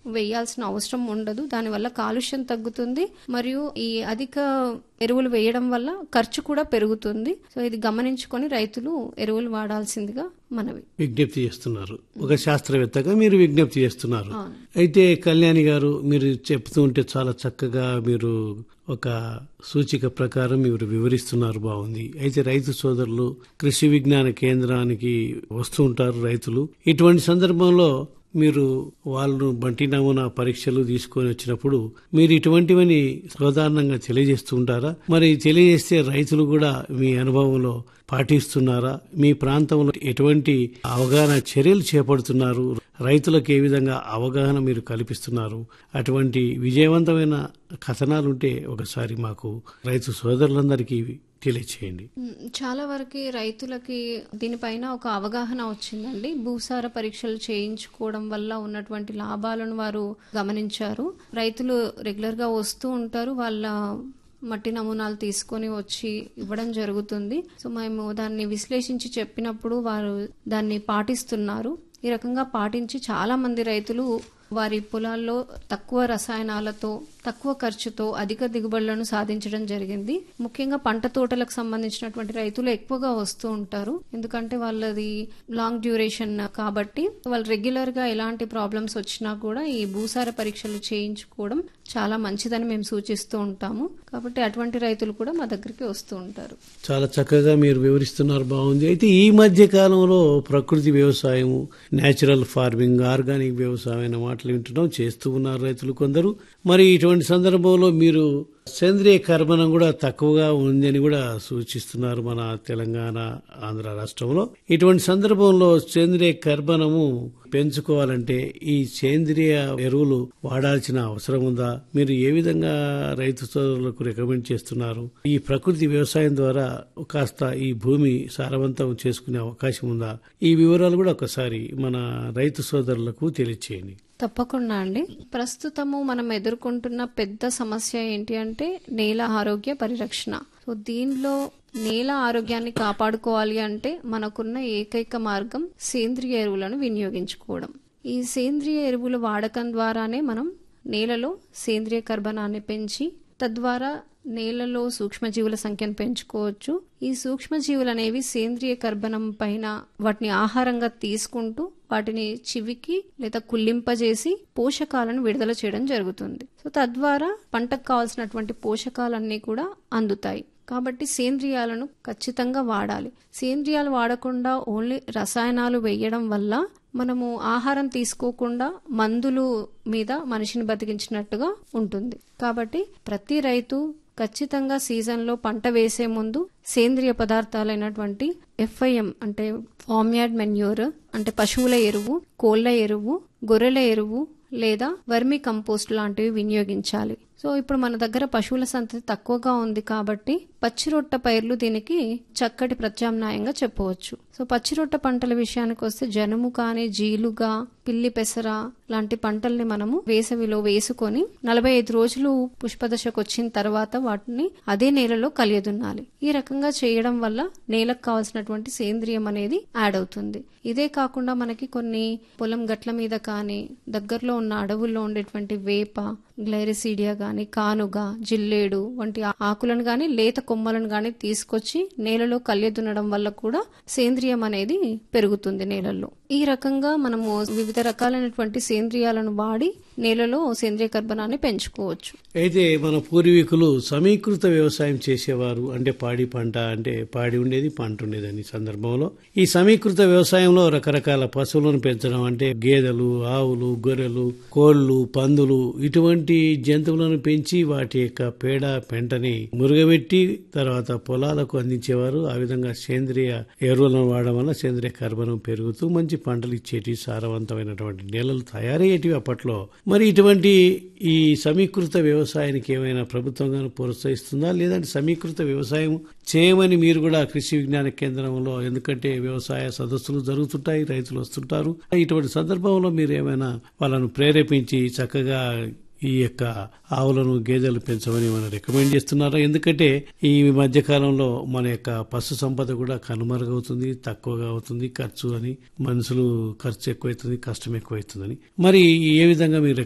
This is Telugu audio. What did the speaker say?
వేయాల్సిన అవసరం ఉండదు. దానివల్ల కాలుష్యం తగ్గుతుంది మరియు ఈ అధిక ఎరువులు వేయడం వల్ల ఖర్చు కూడా పెరుగుతుంది. సో ఇది గమనించుకొని రైతులు ఎరువులు వాడాల్సిందిగా మనవి విజ్ఞప్తి చేస్తున్నారు. ఒక శాస్త్రవేత్తగా మీరు విజ్ఞప్తి చేస్తున్నారు. అయితే కళ్యాణి గారు, మీరు చెప్తూ ఉంటే చాలా చక్కగా మీరు ఒక సూచిక ప్రకారం మీరు వివరిస్తున్నారు, బాగుంది. అయితే రైతు సోదరులు కృషి విజ్ఞాన కేంద్రానికి వస్తూ ఉంటారు రైతులు. ఇటువంటి సందర్భంలో మీరు వాళ్ళు బంటి నమూనా పరీక్షలు తీసుకొని వచ్చినప్పుడు మీరు ఇటువంటివని సాధారణంగా తెలియజేస్తూ ఉంటారా? మరి తెలియజేస్తే రైతులు కూడా మీ అనుభవంలో పాటిస్తున్నారా? మీ ప్రాంతంలో ఎటువంటి అవగాహన చర్యలు చేపడుతున్నారు? రైతులకు ఏ విధంగా అవగాహన మీరు కల్పిస్తున్నారు? అటువంటి విజయవంతమైన కథనాలుంటే ఒకసారి మాకు రైతు సోదరులందరికీ తెలియచేయండి. చాలా వరకు రైతులకి దీనిపైన ఒక అవగాహన వచ్చిందండి. భూసార పరీక్షలు చేయించుకోవడం వల్ల ఉన్నటువంటి లాభాలను వారు గమనించారు. రైతులు రెగ్యులర్ గా వస్తూ ఉంటారు, వాళ్ళ మట్టి నమూనాలు తీసుకొని వచ్చి ఇవ్వడం జరుగుతుంది. సో మేము దాన్ని విశ్లేషించి చెప్పినప్పుడు వారు దాన్ని పాటిస్తున్నారు. ఈ రకంగా పాటించి చాలా మంది రైతులు వారి పొలాల్లో తక్కువ రసాయనాలతో తక్కువ ఖర్చుతో అధిక దిగుబడులను సాధించడం జరిగింది. ముఖ్యంగా పంట తోటలకు సంబంధించినటువంటి రైతులు ఎక్కువగా వస్తూ ఉంటారు. ఎందుకంటే వాళ్ళది లాంగ్ డ్యూరేషన్ కాబట్టి వాళ్ళు రెగ్యులర్ గా ఎలాంటి ప్రాబ్లమ్స్ వచ్చినా కూడా ఈ భూసార పరీక్షలు చేయించుకోవడం చాలా మంచిదని మేము సూచిస్తూ ఉంటాము. కాబట్టి అటువంటి రైతులు కూడా మా దగ్గరికి వస్తూ ఉంటారు. చాలా చక్కగా మీరు వివరిస్తున్నారు, బాగుంది. అయితే ఈ మధ్య కాలంలో ప్రకృతి వ్యవసాయం, న్యాచురల్ ఫార్మింగ్, ఆర్గానిక్ వ్యవసాయం అనే మాటలు వింటున్నాం, చేస్తూ ఉన్నారు రైతులు కొందరు. మరి ఇటువంటి సందర్భంలో మీరు సేంద్రియ కర్బనం కూడా తక్కువగా ఉందని కూడా సూచిస్తున్నారు మన తెలంగాణ, ఆంధ్ర రాష్ట్రంలో. ఇటువంటి సందర్భంలో సేంద్రియ కర్బనము పెంచుకోవాలంటే ఈ సేంద్రియ ఎరువులు వాడాల్సిన అవసరం ఉందా? మీరు ఏ విధంగా రైతు సోదరులకు రికమెండ్ చేస్తున్నారు? ఈ ప్రకృతి వ్యవసాయం ద్వారా కాస్త ఈ భూమి సారవంతం చేసుకునే అవకాశం ఉందా? ఈ వివరాలు కూడా ఒకసారి మన రైతు సోదరులకు తెలియచేయండి. తప్పకుండా అండి. ప్రస్తుతము మనం ఎదుర్కొంటున్న పెద్ద సమస్య ఏంటి అంటే నేల ఆరోగ్య పరిరక్షణ. సో దీనిలో నేల ఆరోగ్యాన్ని కాపాడుకోవాలి అంటే మనకున్న ఏకైక మార్గం సేంద్రియ ఎరువులను వినియోగించుకోవడం. ఈ సేంద్రియ ఎరువుల వాడకం ద్వారానే మనం నేలలో సేంద్రియ కర్బనాన్ని పెంచి తద్వారా నేలలో సూక్ష్మజీవుల సంఖ్యను పెంచుకోవచ్చు. ఈ సూక్ష్మజీవులు అనేవి సేంద్రియ కర్బనం పైన వాటిని ఆహారంగా తీసుకుంటూ వాటిని చివికి లేదా కుళ్ళింపజేసి పోషకాలను విడుదల చేయడం జరుగుతుంది. సో తద్వారా పంటకు కావాల్సినటువంటి పోషకాలన్నీ కూడా అందుతాయి. కాబట్టి సేంద్రియాలను ఖచ్చితంగా వాడాలి. సేంద్రియాలు వాడకుండా ఓన్లీ రసాయనాలు వేయడం వల్ల మనము ఆహారం తీసుకోకుండా మందులు మీద మనిషిని బతికించినట్టుగా ఉంటుంది. కాబట్టి ప్రతి రైతు ఖచ్చితంగా సీజన్లో పంట వేసే ముందు సేంద్రియ పదార్థాలైనటువంటి FIM అంటే ఫార్మ్ యార్డ్ మెన్యూర్ అంటే పశువుల ఎరువు, కోళ్ల ఎరువు, గొర్రెల ఎరువు లేదా వర్మి కంపోస్ట్ లాంటివి వినియోగించాలి. సో ఇప్పుడు మన దగ్గర పశువుల సంతతి తక్కువగా ఉంది కాబట్టి పచ్చిరొట్ట పైర్లు దీనికి చక్కటి ప్రత్యామ్నాయంగా చెప్పవచ్చు. సో పచ్చిరొట్ట పంటల విషయానికి వస్తే జనుము కానీ, జీలుగా, పిల్లి పెసర లాంటి పంటల్ని మనము వేసవిలో వేసుకొని 45 రోజులు పుష్పదశకు వచ్చిన తర్వాత వాటిని అదే నేలలో కలియదున్నాలి. ఈ రకంగా చేయడం వల్ల నేలకు కావాల్సినటువంటి సేంద్రియం అనేది యాడ్ అవుతుంది. ఇదే కాకుండా మనకి కొన్ని పొలం గట్ల మీద కానీ దగ్గరలో ఉన్న అడవుల్లో ఉండేటువంటి వేప, గ్లైరిసీడియా గాని, కానుగ, జిల్లేడు వంటి ఆకులను గాని లేత కొమ్మలను గాని తీసుకొచ్చి నేలలో కలియదున్నడం వల్ల కూడా సేంద్రియం అనేది పెరుగుతుంది నేలల్లో. ఈ రకంగా మనము వివిధ రకాలైనటువంటి సేంద్రియాలను వాడి నేలలో సేంద్రియ కర్బనాన్ని పెంచుకోవచ్చు. అయితే మన పూర్వీకులు సమీకృత వ్యవసాయం చేసేవారు. అంటే పాడి పంట, అంటే పాడి ఉండేది, పంట ఉండేదని సందర్భంలో ఈ సమీకృత వ్యవసాయంలో రకరకాల పశువులను పెంచడం, అంటే గేదెలు, ఆవులు, గొర్రెలు, కోళ్లు, పందులు ఇటువంటి జంతువులను పెంచి వాటి యొక్క పేడ పెంటని మురుగబెట్టి తర్వాత పొలాలకు అందించేవారు. ఆ విధంగా సేంద్రియ ఎరువులను వాడడం వల్ల సేంద్రియ కర్బనం పెరుగుతూ మంచి పంటలు ఇచ్చేటి, సారవంతమైనటువంటి నేలలు తయారయ్యేటివి అప్పట్లో. మరి ఇటువంటి ఈ సమీకృత వ్యవసాయానికి ఏమైనా ప్రభుత్వం గాను ప్రోత్సహిస్తుందా? లేదంటే సమీకృత వ్యవసాయం చేయమని మీరు కూడా కృషి విజ్ఞాన కేంద్రంలో, ఎందుకంటే వ్యవసాయ సదస్సులు జరుగుతుంటాయి, రైతులు వస్తుంటారు, ఇటువంటి సందర్భంలో మీరు ఏమైనా వాళ్ళను ప్రేరేపించి చక్కగా ఈ యొక్క ఆవులను, గేదెలు పెంచమని మనం రికమెండ్ చేస్తున్నారా? ఎందుకంటే ఈ మధ్య కాలంలో మన యొక్క పశు సంపద కూడా కనుమరుగవుతుంది, తక్కువగా అవుతుంది ఖర్చు అని, మనుషులు ఖర్చు ఎక్కువైతుంది, కష్టం ఎక్కువైతుందని. మరి ఏ విధంగా మీరు